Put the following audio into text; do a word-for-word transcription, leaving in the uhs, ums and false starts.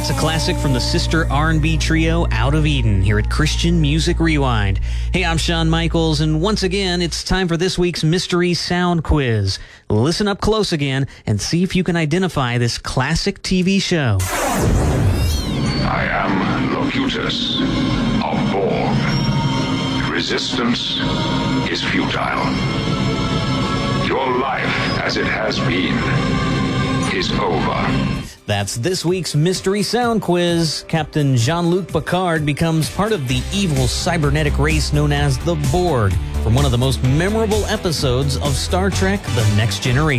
That's a classic from the sister R and B trio Out of Eden here at Christian Music Rewind. Hey, I'm Shawn Michaels, and once again, it's time for this week's Mystery Sound Quiz. Listen up close again and see if you can identify this classic T V show. I am Locutus of Borg. Resistance is futile. Your life, as it has been, is over. That's this week's Mystery Sound Quiz. Captain Jean-Luc Picard becomes part of the evil cybernetic race known as the Borg from one of the most memorable episodes of Star Trek: The Next Generation.